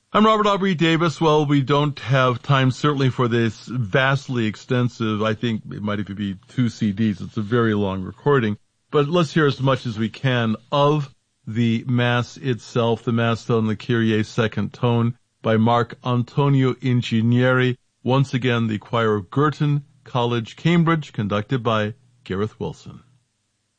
I'm Robert Aubrey Davis. Well, we don't have time certainly for this vastly extensive, I think it might even be 2 CDs. It's a very long recording. But let's hear as much as we can of the Mass itself, the Mass on the Kyrie second tone by Mark Antonio Ingegneri. Once again, the choir of Girton College, Cambridge, conducted by Gareth Wilson.